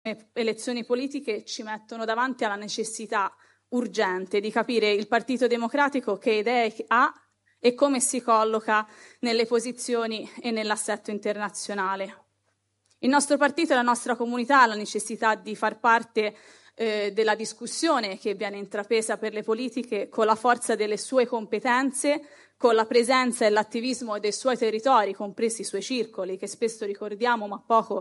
elezioni politiche ci mettono davanti alla necessità urgente di capire il Partito Democratico che idee ha e come si colloca nelle posizioni e nell'assetto internazionale. Il nostro partito e la nostra comunità ha la necessità di far parte della discussione che viene intrapresa per le politiche con la forza delle sue competenze, con la presenza e l'attivismo dei suoi territori, compresi i suoi circoli, che spesso ricordiamo ma poco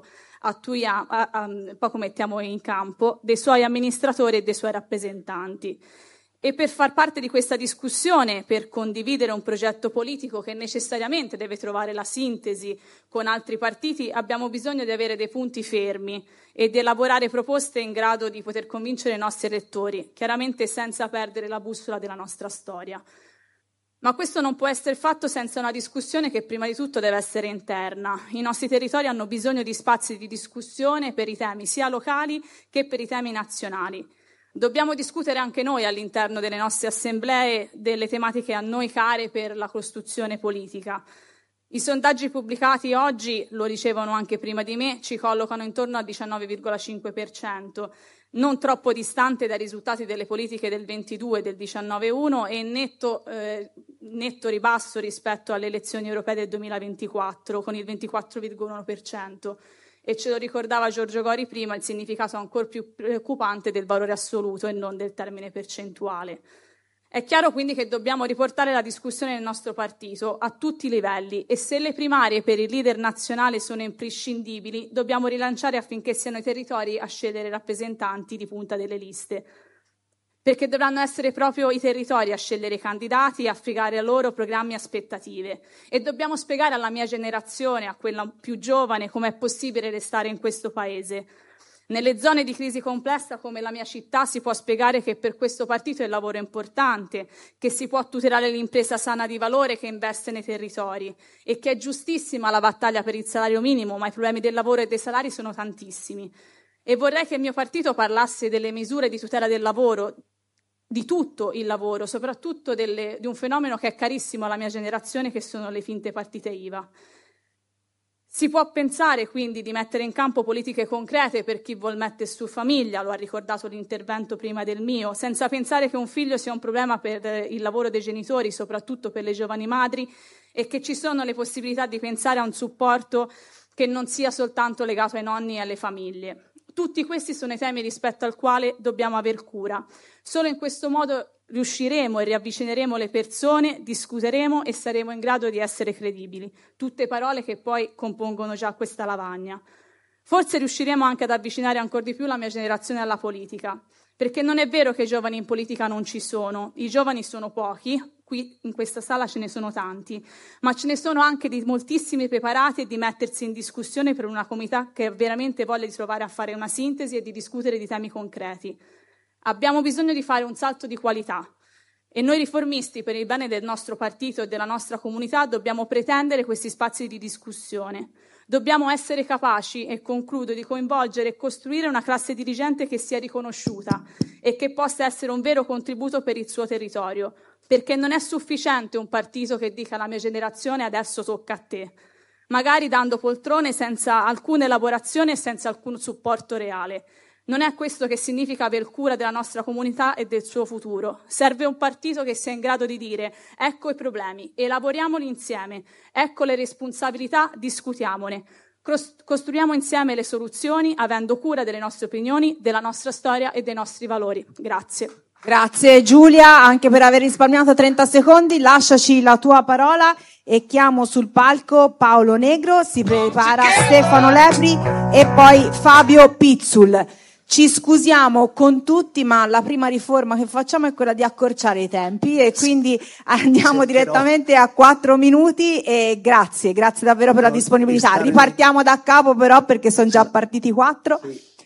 mettiamo in campo, dei suoi amministratori e dei suoi rappresentanti. E per far parte di questa discussione, per condividere un progetto politico che necessariamente deve trovare la sintesi con altri partiti, abbiamo bisogno di avere dei punti fermi e di elaborare proposte in grado di poter convincere i nostri elettori, chiaramente senza perdere la bussola della nostra storia. Ma questo non può essere fatto senza una discussione che prima di tutto deve essere interna. I nostri territori hanno bisogno di spazi di discussione per i temi sia locali che per i temi nazionali. Dobbiamo discutere anche noi all'interno delle nostre assemblee delle tematiche a noi care per la costruzione politica. I sondaggi pubblicati oggi, lo dicevano anche prima di me, ci collocano intorno al 19,5%, non troppo distante dai risultati delle politiche del 22 e del 19,1 e netto ribasso rispetto alle elezioni europee del 2024, con il 24,1%. E ce lo ricordava Giorgio Gori prima, il significato ancora più preoccupante del valore assoluto e non del termine percentuale. È chiaro quindi che dobbiamo riportare la discussione nel nostro partito a tutti i livelli e se le primarie per il leader nazionale sono imprescindibili, dobbiamo rilanciare affinché siano i territori a scegliere rappresentanti di punta delle liste. Perché dovranno essere proprio i territori a scegliere i candidati e a affidare a loro programmi e aspettative. E dobbiamo spiegare alla mia generazione, a quella più giovane, com'è possibile restare in questo paese. Nelle zone di crisi complessa come la mia città si può spiegare che per questo partito il lavoro è importante, che si può tutelare l'impresa sana di valore che investe nei territori e che è giustissima la battaglia per il salario minimo, ma i problemi del lavoro e dei salari sono tantissimi. E vorrei che il mio partito parlasse delle misure di tutela del lavoro, di tutto il lavoro, soprattutto di un fenomeno che è carissimo alla mia generazione, che sono le finte partite IVA. Si può pensare quindi di mettere in campo politiche concrete per chi vuol mettere su famiglia, lo ha ricordato l'intervento prima del mio, senza pensare che un figlio sia un problema per il lavoro dei genitori, soprattutto per le giovani madri, e che ci sono le possibilità di pensare a un supporto che non sia soltanto legato ai nonni e alle famiglie. Tutti questi sono i temi rispetto al quale dobbiamo aver cura. Solo in questo modo riusciremo e riavvicineremo le persone, discuteremo e saremo in grado di essere credibili. Tutte parole che poi compongono già questa lavagna. Forse riusciremo anche ad avvicinare ancora di più la mia generazione alla politica, perché non è vero che i giovani in politica non ci sono. I giovani sono pochi, qui in questa sala ce ne sono tanti, ma ce ne sono anche di moltissimi preparati e di mettersi in discussione per una comunità che veramente voglia di trovare a fare una sintesi e di discutere di temi concreti. Abbiamo bisogno di fare un salto di qualità e noi riformisti, per il bene del nostro partito e della nostra comunità, dobbiamo pretendere questi spazi di discussione. Dobbiamo essere capaci, e concludo, di coinvolgere e costruire una classe dirigente che sia riconosciuta e che possa essere un vero contributo per il suo territorio, perché non è sufficiente un partito che dica alla mia generazione adesso tocca a te, magari dando poltrone senza alcuna elaborazione e senza alcun supporto reale. Non è questo che significa aver cura della nostra comunità e del suo futuro. Serve un partito che sia in grado di dire ecco i problemi, elaboriamoli insieme, ecco le responsabilità, discutiamone. Costruiamo insieme le soluzioni avendo cura delle nostre opinioni, della nostra storia e dei nostri valori. Grazie. Grazie Giulia, anche per aver risparmiato 30 secondi. Lasciaci la tua parola e chiamo sul palco Paolo Negro, si prepara Stefano Lepri e poi Fabio Pizzul. Ci scusiamo con tutti, ma la prima riforma che facciamo è quella di accorciare i tempi e quindi andiamo direttamente a 4 minuti e grazie davvero per la disponibilità. Ripartiamo da capo però perché sono già partiti 4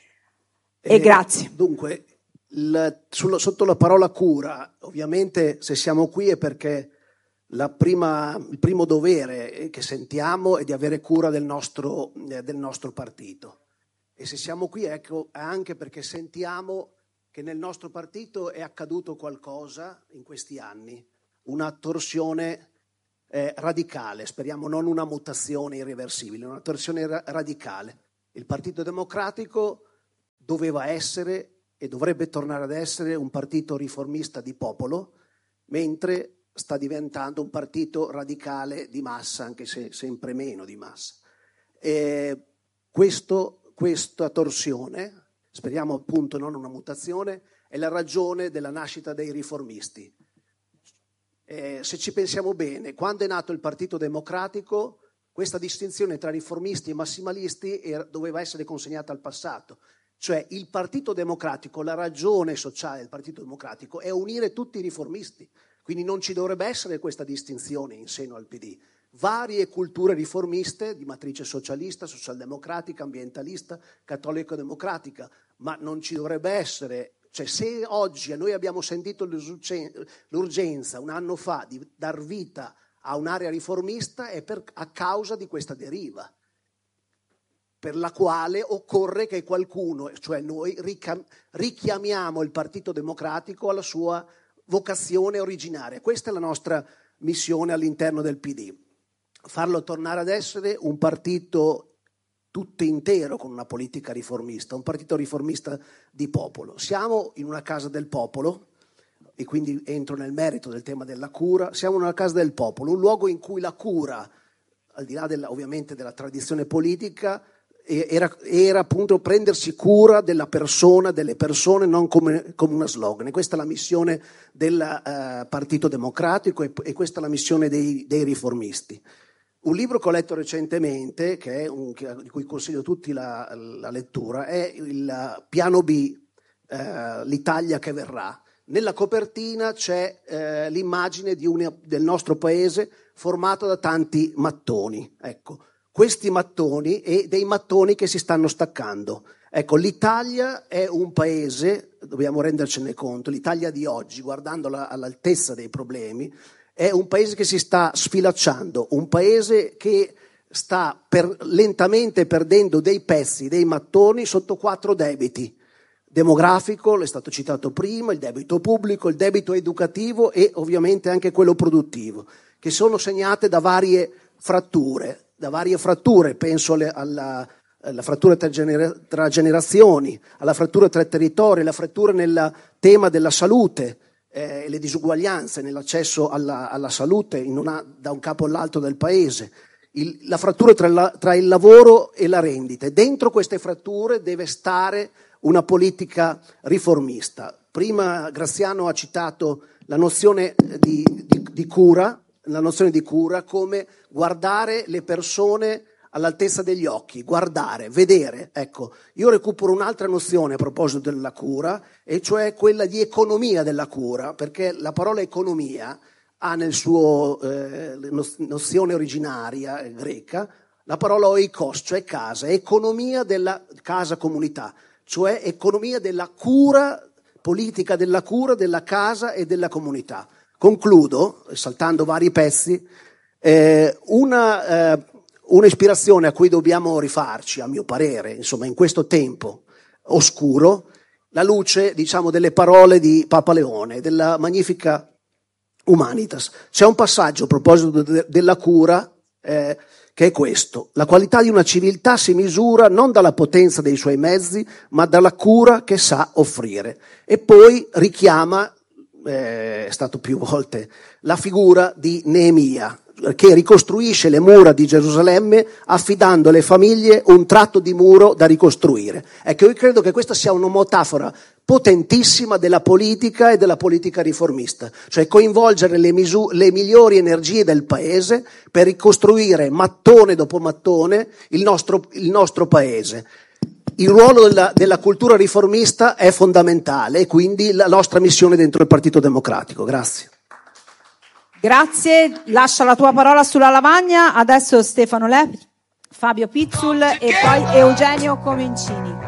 e grazie. Dunque, sotto la parola cura, ovviamente se siamo qui è perché il primo dovere che sentiamo è di avere cura del nostro partito. E se siamo qui è anche perché sentiamo che nel nostro partito è accaduto qualcosa in questi anni, una torsione radicale, speriamo non una mutazione irreversibile, una torsione radicale. Il Partito Democratico doveva essere e dovrebbe tornare ad essere un partito riformista di popolo, mentre sta diventando un partito radicale di massa, anche se sempre meno di massa. Questa torsione, speriamo appunto non una mutazione, è la ragione della nascita dei riformisti. Se ci pensiamo bene, quando è nato il Partito Democratico, questa distinzione tra riformisti e massimalisti doveva essere consegnata al passato. Cioè il Partito Democratico, la ragione sociale del Partito Democratico è unire tutti i riformisti, quindi non ci dovrebbe essere questa distinzione in seno al PD. Varie culture riformiste di matrice socialista, socialdemocratica, ambientalista, cattolico-democratica, ma non ci dovrebbe essere. Cioè se oggi noi abbiamo sentito l'urgenza un anno fa di dar vita a un'area riformista è a causa di questa deriva, per la quale occorre che qualcuno, cioè noi, richiamiamo il Partito Democratico alla sua vocazione originaria. Questa è la nostra missione all'interno del PD, farlo tornare ad essere un partito tutto intero con una politica riformista, un partito riformista di popolo. Siamo in una casa del popolo, e quindi entro nel merito del tema della cura. Siamo in una casa del popolo, un luogo in cui la cura, al di là ovviamente della tradizione politica, era appunto prendersi cura della persona, delle persone, non come una slogan. E questa è la missione del Partito Democratico e questa è la missione dei riformisti. Un libro che ho letto recentemente, di cui consiglio tutti la lettura, è il Piano B, l'Italia che verrà. Nella copertina c'è l'immagine del nostro paese formato da tanti mattoni. Ecco, questi mattoni e dei mattoni che si stanno staccando. Ecco, l'Italia è un paese, dobbiamo rendercene conto, l'Italia di oggi, guardandola all'altezza dei problemi, è un paese che si sta sfilacciando, un paese che sta lentamente perdendo dei pezzi, dei mattoni sotto 4 debiti. Demografico, è stato citato prima, il debito pubblico, il debito educativo e ovviamente anche quello produttivo, che sono segnate da varie fratture, penso alla frattura tra generazioni, alla frattura tra territori, alla frattura nel tema della salute, le disuguaglianze nell'accesso alla salute da un capo all'altro del paese, la frattura tra il lavoro e la rendita. E dentro queste fratture deve stare una politica riformista. Prima Graziano ha citato la nozione di cura, come guardare le persone all'altezza degli occhi, guardare, vedere. Ecco, io recupero un'altra nozione a proposito della cura, e cioè quella di economia della cura, perché la parola economia ha nel suo nozione originaria greca la parola oikos, cioè casa, economia della casa comunità, cioè economia della cura, politica della cura, della casa e della comunità. Concludo, saltando vari pezzi, un'ispirazione a cui dobbiamo rifarci, a mio parere, insomma, in questo tempo oscuro, la luce, diciamo, delle parole di Papa Leone, della Magnificat Humanitas. C'è un passaggio a proposito della cura che è questo: la qualità di una civiltà si misura non dalla potenza dei suoi mezzi, ma dalla cura che sa offrire. E poi richiama, è stato più volte, la figura di Neemia, che ricostruisce le mura di Gerusalemme affidando alle famiglie un tratto di muro da ricostruire. Ecco, io credo che questa sia una metafora potentissima della politica e della politica riformista, cioè coinvolgere le migliori energie del paese per ricostruire mattone dopo mattone il nostro paese. Il ruolo della cultura riformista è fondamentale e quindi la nostra missione dentro il Partito Democratico. Grazie. Grazie, lascia la tua parola sulla lavagna, adesso Stefano Lepri, Fabio Pizzul e poi Eugenio Comencini.